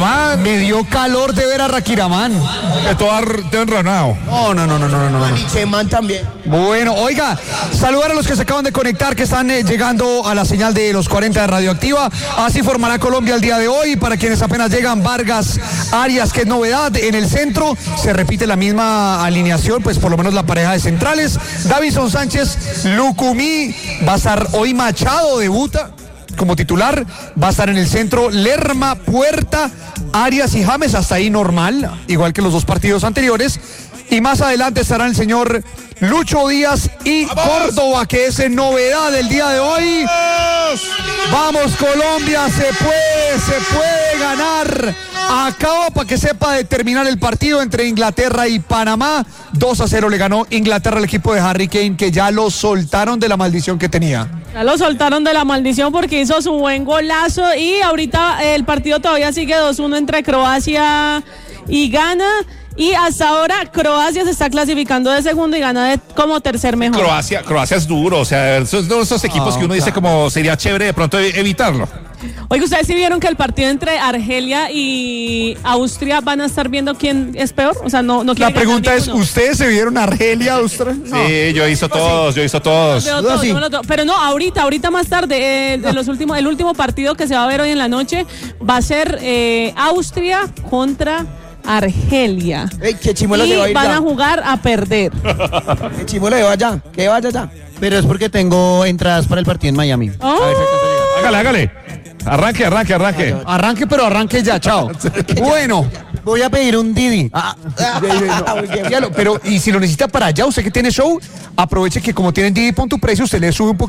Rakiramán. Me dio calor de ver a Rakiramán. Todo enronado. No. Y Chemán también. Bueno, oiga, saludar a los que se acaban de conectar, que están llegando a la señal de los 40 de Radioactiva. Así formará Colombia el día de hoy. Para quienes apenas llegan, Vargas, Arias, que es novedad. En el centro se repite la misma alineación, pues por lo menos la pareja de centrales. Davinson Sánchez, Lucumí, va a estar hoy Machado, debuta como titular, va a estar en el centro Lerma, Puerta, Arias y James, hasta ahí normal, igual que los dos partidos anteriores. Y más adelante estarán el señor Lucho Díaz y Córdoba, que es en novedad del día de hoy. Vamos Colombia, se puede ganar. Acaba para que sepa determinar el partido entre Inglaterra y Panamá. 2-0 le ganó Inglaterra al equipo de Harry Kane, que ya lo soltaron de la maldición que tenía. Ya lo soltaron de la maldición porque hizo su buen golazo y ahorita el partido todavía sigue 2-1 entre Croacia y Ghana. Y hasta ahora Croacia se está clasificando de segundo y Ghana como tercer mejor. Croacia es duro, o sea, esos equipos que uno dice como sería chévere de pronto evitarlo. Oye, ¿ustedes sí vieron que el partido entre Argelia y Austria van a estar viendo quién es peor? O sea, no la pregunta es, ¿ustedes se vieron Argelia, Austria? No. Sí, yo hizo todos. Pero no, ahorita más tarde, el último partido que se va a ver hoy en la noche va a ser Austria contra Argelia. ¿Qué chimuelo se va a ir van ya? a jugar a perder. ¿Qué chimuelo se va allá? ¿Qué vaya allá? Pero es porque tengo entradas para el partido en Miami. Oh. Hágale. Arranque. Arranque, pero arranque ya, chao. Bueno. Voy a pedir un Didi. Pero, y si lo necesita para allá, usted que tiene show, aproveche que como tienen Didi, pon tu precio, usted le sube un poquito.